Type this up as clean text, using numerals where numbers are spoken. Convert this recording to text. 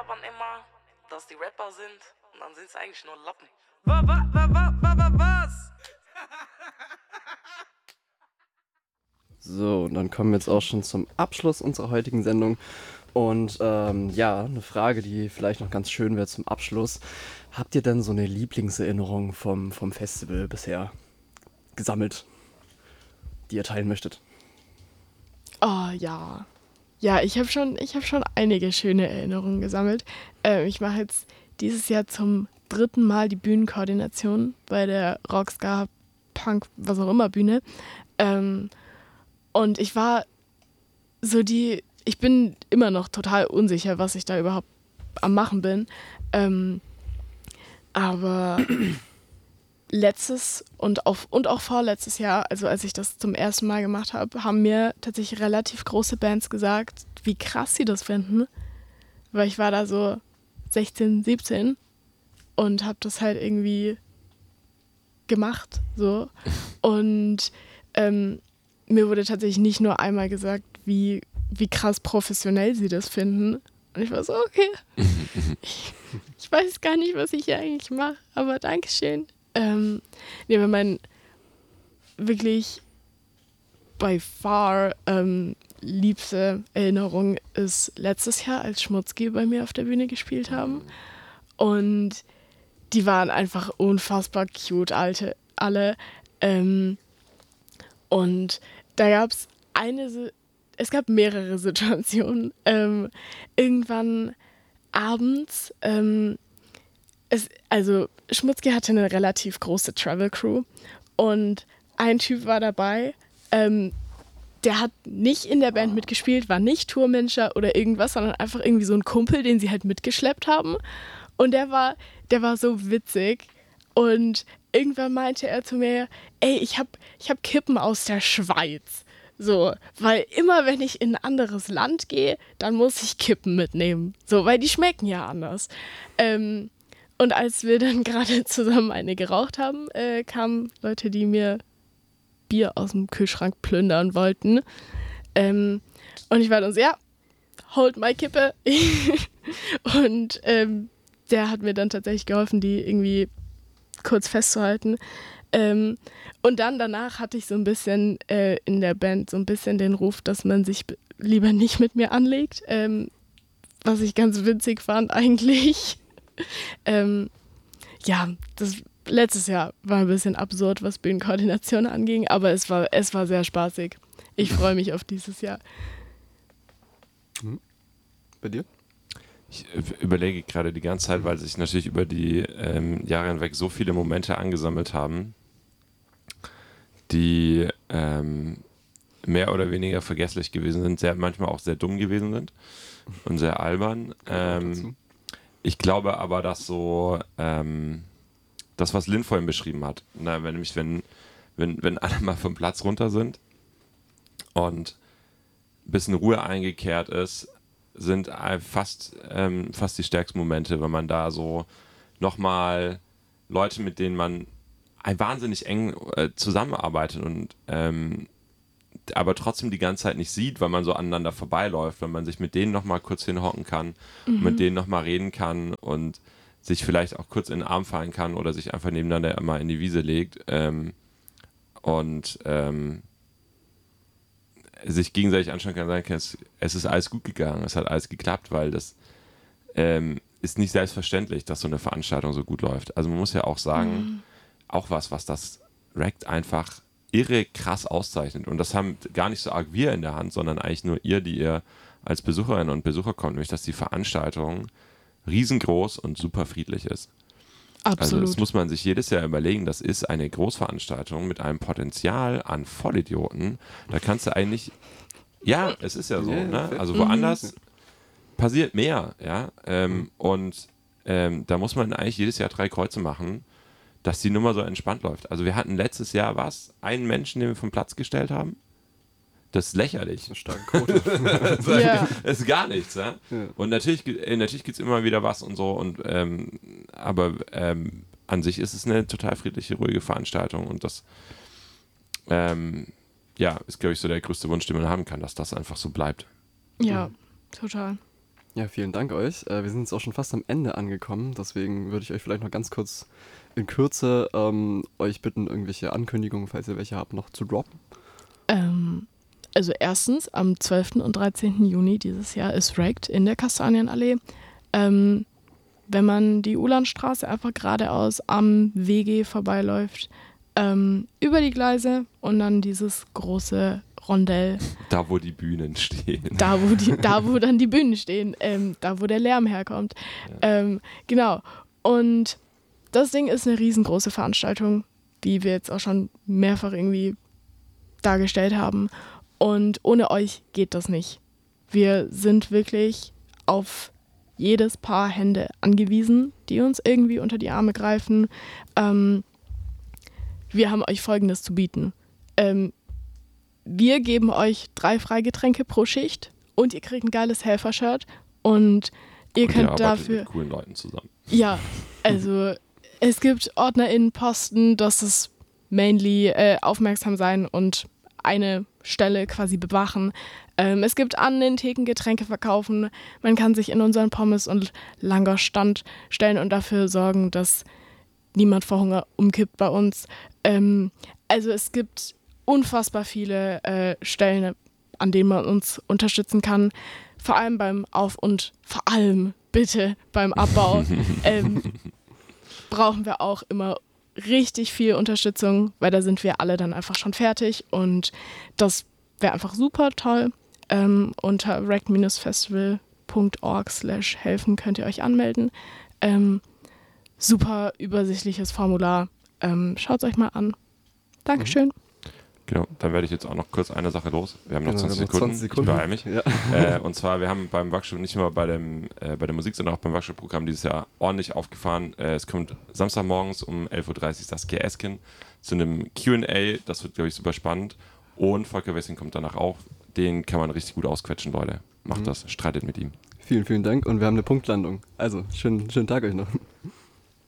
labern immer, dass die Rapper sind und dann sind es eigentlich nur Lappen. Was? So, und dann kommen wir jetzt auch schon zum Abschluss unserer heutigen Sendung. Und eine Frage, die vielleicht noch ganz schön wäre zum Abschluss. Habt ihr denn so eine Lieblingserinnerung vom Festival bisher gesammelt, die ihr teilen möchtet? Oh ja. Ja, ich habe schon einige schöne Erinnerungen gesammelt. Ich mache jetzt dieses Jahr zum 3. Mal die Bühnenkoordination bei der Rockstar Punk, was auch immer Bühne. Und ich war ich bin immer noch total unsicher, was ich da überhaupt am machen bin. Aber letztes und auch vorletztes Jahr, also als ich das zum ersten Mal gemacht habe, haben mir tatsächlich relativ große Bands gesagt, wie krass sie das finden. Weil ich war da so 16, 17 und habe das halt irgendwie gemacht. So. Und mir wurde tatsächlich nicht nur einmal gesagt, wie krass professionell sie das finden. Und ich war so, okay, ich weiß gar nicht, was ich hier eigentlich mache, aber Dankeschön. Aber mein wirklich by far liebste Erinnerung ist letztes Jahr, als Schmutzki bei mir auf der Bühne gespielt haben. Und die waren einfach unfassbar cute, alle. Und da es gab mehrere Situationen. Irgendwann abends, Schmutzki hatte eine relativ große Travel-Crew und ein Typ war dabei, der hat nicht in der Band mitgespielt, war nicht Tourmanager oder irgendwas, sondern einfach irgendwie so ein Kumpel, den sie halt mitgeschleppt haben. Und der war so witzig. Und irgendwann meinte er zu mir, ey, ich hab Kippen aus der Schweiz. So, weil immer wenn ich in ein anderes Land gehe, dann muss ich Kippen mitnehmen. So, weil die schmecken ja anders. Und als wir dann gerade zusammen eine geraucht haben, kamen Leute, die mir Bier aus dem Kühlschrank plündern wollten. Und ich war dann so, ja, hold my Kippe. Und der hat mir dann tatsächlich geholfen, die irgendwie kurz festzuhalten. Und dann danach hatte ich so ein bisschen in der Band so ein bisschen den Ruf, dass man sich lieber nicht mit mir anlegt, was ich ganz witzig fand eigentlich. Das letztes Jahr war ein bisschen absurd, was Bühnenkoordination anging, aber es war sehr spaßig. Ich freue mich auf dieses Jahr. Bei dir? Ich überlege gerade die ganze Zeit, weil sich natürlich über die Jahre hinweg so viele Momente angesammelt haben, die mehr oder weniger vergesslich gewesen sind, manchmal auch sehr dumm gewesen sind und sehr albern. Ich glaube aber, dass so das, was Lynn vorhin beschrieben hat, wenn alle mal vom Platz runter sind und ein bisschen Ruhe eingekehrt ist, sind fast die stärksten Momente, wenn man da so nochmal Leute, mit denen man wahnsinnig eng zusammenarbeitet und aber trotzdem die ganze Zeit nicht sieht, weil man so aneinander vorbeiläuft, wenn man sich mit denen nochmal kurz hinhocken kann, mit denen nochmal reden kann und sich vielleicht auch kurz in den Arm fallen kann oder sich einfach nebeneinander immer in die Wiese legt und sich gegenseitig anschauen kann, sagen kann, es ist alles gut gegangen, es hat alles geklappt, weil das ist nicht selbstverständlich, dass so eine Veranstaltung so gut läuft. Also man muss ja auch sagen, auch was das Rekt einfach irre krass auszeichnet. Und das haben gar nicht so arg wir in der Hand, sondern eigentlich nur ihr, die ihr als Besucherinnen und Besucher kommt, nämlich dass die Veranstaltung riesengroß und super friedlich ist. Absolut. Also das muss man sich jedes Jahr überlegen, das ist eine Großveranstaltung mit einem Potenzial an Vollidioten. Da kannst du eigentlich, ja, es ist ja so, ne? Also woanders passiert mehr, ja. Da muss man eigentlich jedes Jahr 3 Kreuze machen, dass die Nummer so entspannt läuft. Also wir hatten letztes Jahr einen Menschen, den wir vom Platz gestellt haben. Das ist lächerlich. Eine starke Quote. Das ist gar nichts, ja. Und natürlich gibt es immer wieder was und so, aber an sich ist es eine total friedliche, ruhige Veranstaltung und das ist, glaube ich, so der größte Wunsch, den man haben kann, dass das einfach so bleibt. Ja, total. Ja, vielen Dank euch. Wir sind jetzt auch schon fast am Ende angekommen, deswegen würde ich euch vielleicht noch ganz kurz in Kürze euch bitten, irgendwelche Ankündigungen, falls ihr welche habt, noch zu droppen. Also erstens, am 12. und 13. Juni dieses Jahr ist Wrecked in der Kastanienallee. Wenn man die Ulanstraße einfach geradeaus am WG vorbeiläuft, über die Gleise und dann dieses große Rondell. Da, wo die Bühnen stehen. Da, wo dann die Bühnen stehen, da, wo der Lärm herkommt. Ja. Genau. Und das Ding ist eine riesengroße Veranstaltung, wie wir jetzt auch schon mehrfach irgendwie dargestellt haben. Und ohne euch geht das nicht. Wir sind wirklich auf jedes Paar Hände angewiesen, die uns irgendwie unter die Arme greifen. Wir haben euch Folgendes zu bieten. Wir geben euch 3 Freigetränke pro Schicht und ihr kriegt ein geiles Helfer-Shirt und ihr könnt dafür... mit coolen Leuten zusammen. Ja, also es gibt OrdnerInnen-Posten, das ist mainly aufmerksam sein und eine Stelle quasi bewachen. Es gibt an den Theken Getränke verkaufen. Man kann sich in unseren Pommes- und Langosch-Stand stellen und dafür sorgen, dass niemand vor Hunger umkippt bei uns. Also es gibt unfassbar viele Stellen, an denen man uns unterstützen kann. Vor allem beim Auf- und vor allem bitte beim Abbau brauchen wir auch immer richtig viel Unterstützung, weil da sind wir alle dann einfach schon fertig und das wäre einfach super toll. Unter wrecked-festival.org/helfen könnt ihr euch anmelden. Super übersichtliches Formular. Schaut es euch mal an. Dankeschön. Genau, dann werde ich jetzt auch noch kurz eine Sache los. Wir haben noch Genau, 20 Sekunden. Ich beeile mich. Ja. Und zwar, wir haben beim Workshop nicht nur bei der Musik, sondern auch beim Workshop-Programm dieses Jahr ordentlich aufgefahren. Es kommt Samstagmorgens um 11.30 Uhr Saskia Esken zu einem Q&A. Das wird, glaube ich, super spannend. Und Volker Wessing kommt danach auch. Den kann man richtig gut ausquetschen, Leute. Macht das, streitet mit ihm. Vielen, vielen Dank und wir haben eine Punktlandung. Also, schönen Tag euch noch.